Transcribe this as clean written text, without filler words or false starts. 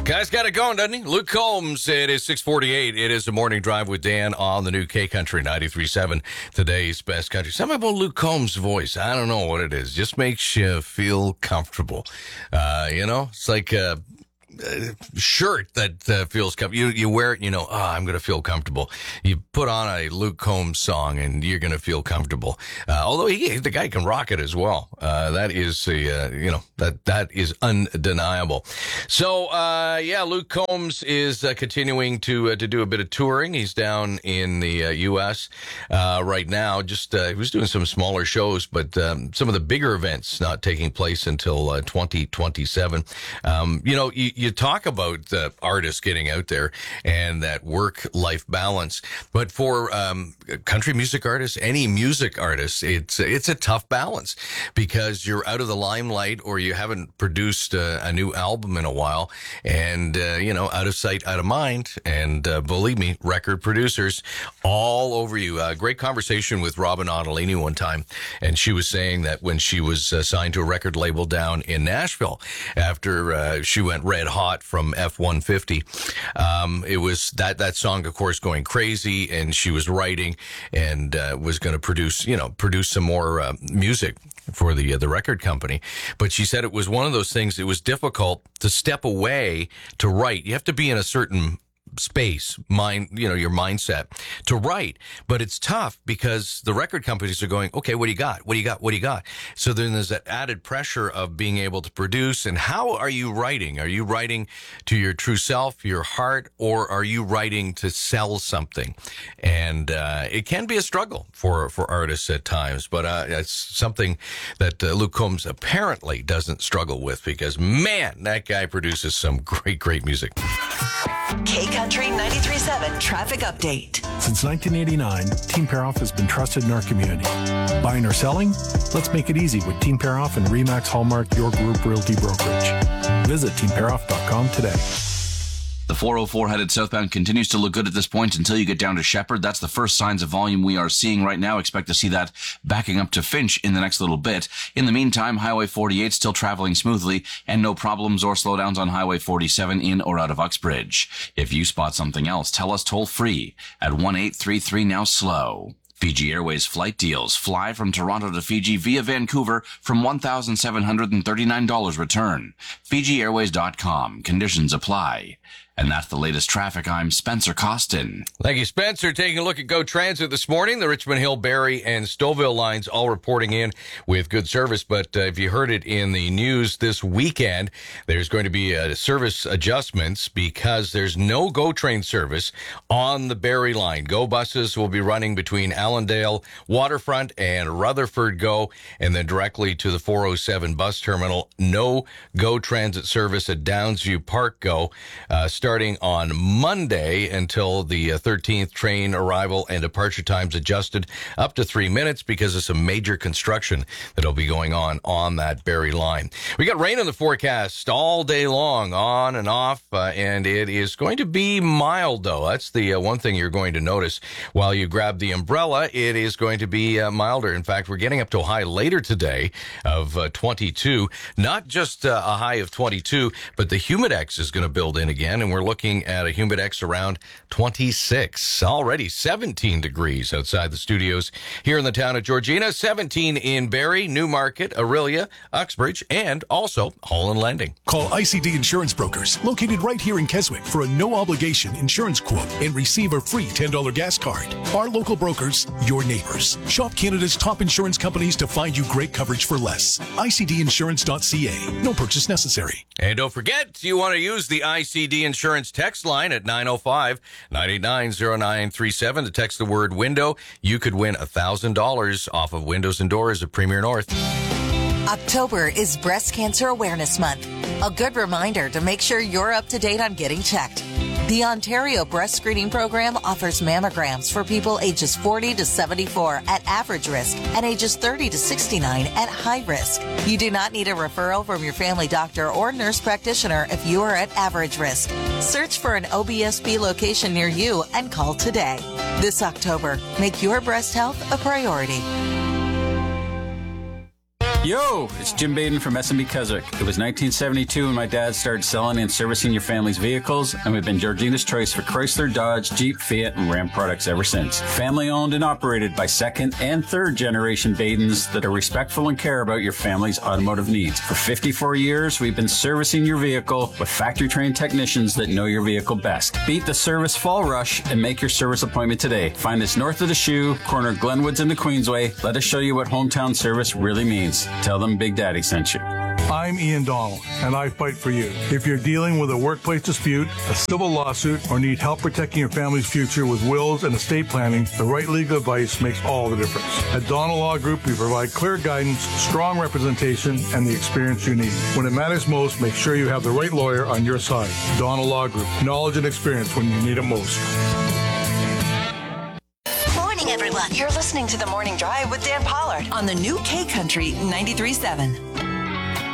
Guy's got it going, doesn't he? Luke Combs, it is 6:48. It is the morning drive with Dan on the new K-Country 93.7, today's best country. Something about Luke Combs' voice, I don't know what it is, just makes you feel comfortable. It's like a shirt that feels comfortable. You wear it and you know, I'm going to feel comfortable. You put on a Luke Combs song and you're going to feel comfortable. Although the guy can rock it as well. That is, that is undeniable. So, Luke Combs is continuing to do a bit of touring. He's down in the U.S. Right now. He was doing some smaller shows, but some of the bigger events not taking place until 2027. You talk about artists getting out there and that work-life balance, but for country music artists, any music artist, it's a tough balance because you're out of the limelight or you haven't produced a new album in a while, and out of sight, out of mind. And believe me, record producers all over you. Great conversation with Robin Ottolini one time, and she was saying that when she was signed to a record label down in Nashville after she went red hot from F-150. It was that song, of course, going crazy, and she was writing and was going to produce some more music for the record company. But she said it was one of those things, it was difficult to step away to write. You have to be in a certain space, your mindset to write, but it's tough because the record companies are going, okay, what do you got? What do you got? What do you got? So then there's that added pressure of being able to produce. And how are you writing? Are you writing to your true self, your heart, or are you writing to sell something? And it can be a struggle for artists at times, but it's something that Luke Combs apparently doesn't struggle with because, man, that guy produces some great music. K-Country 93.7 Traffic Update. Since 1989, Team Paroff has been trusted in our community. Buying or selling? Let's make it easy with Team Paroff and RE/MAX Hallmark, your group realty brokerage. Visit teamparoff.com today. The 404 headed southbound continues to look good at this point until you get down to Shepherd. That's the first signs of volume we are seeing right now. Expect to see that backing up to Finch in the next little bit. In the meantime, Highway 48 still traveling smoothly and no problems or slowdowns on Highway 47 in or out of Uxbridge. If you spot something else, tell us toll free at 1-833-NOW-SLOW. Fiji Airways flight deals. Fly from Toronto to Fiji via Vancouver from $1,739 return. FijiAirways.com. Conditions apply. And that's the latest traffic. I'm Spencer Costin. Thank you, Spencer. Taking a look at Go Transit this morning. The Richmond Hill, Barrie, and Stouffville lines all reporting in with good service. But if you heard it in the news this weekend, there's going to be service adjustments because there's no GO train service on the Barrie line. GO buses will be running between Allendale Waterfront and Rutherford GO, and then directly to the 407 bus terminal. No GO Transit service at Downsview Park GO. Starting on Monday until the 13th. Train arrival and departure times adjusted up to 3 minutes because of some major construction that'll be going on that Barrie line. We got rain in the forecast all day long, on and off, and it is going to be mild, though. That's the one thing you're going to notice while you grab the umbrella. It is going to be milder. In fact, we're getting up to a high later today of 22. Not just a high of 22, but the humidex is going to build in again, and we're looking at a humidex around 26. Already 17 degrees outside the studios here in the town of Georgina, 17 in Barrie, Newmarket, Orillia, Uxbridge, and also Holland Landing. Call ICD Insurance Brokers, located right here in Keswick, for a no-obligation insurance quote and receive a free $10 gas card. Our local brokers, your neighbors. Shop Canada's top insurance companies to find you great coverage for less. ICDinsurance.ca. No purchase necessary. And don't forget, you want to use the ICD Insurance text line at 905-989-0937 to text the word window. You could win $1,000 off of windows and doors at Premier North. October is Breast Cancer Awareness Month. A good reminder to make sure you're up to date on getting checked. The Ontario Breast Screening Program offers mammograms for people ages 40 to 74 at average risk and ages 30 to 69 at high risk. You do not need a referral from your family doctor or nurse practitioner if you are at average risk. Search for an OBSB location near you and call today. This October, make your breast health a priority. Yo, it's Jim Baden from S&B Keswick. It was 1972 when my dad started selling and servicing your family's vehicles, and we've been Georgina's choice for Chrysler, Dodge, Jeep, Fiat, and Ram products ever since. Family owned and operated by second and third generation Badens that are respectful and care about your family's automotive needs. For 54 years, we've been servicing your vehicle with factory trained technicians that know your vehicle best. Beat the service fall rush and make your service appointment today. Find us north of the Shoe, corner Glenwoods and the Queensway. Let us show you what hometown service really means. Tell them Big Daddy sent you. I'm Ian Donald, and I fight for you. If you're dealing with a workplace dispute, a civil lawsuit, or need help protecting your family's future with wills and estate planning, the right legal advice makes all the difference. At Donald Law Group, we provide clear guidance, strong representation, and the experience you need. When it matters most, make sure you have the right lawyer on your side. Donald Law Group, knowledge and experience when you need it most. Everyone, you're listening to The Morning Drive with Dan Pollard on the new K Country 93.7.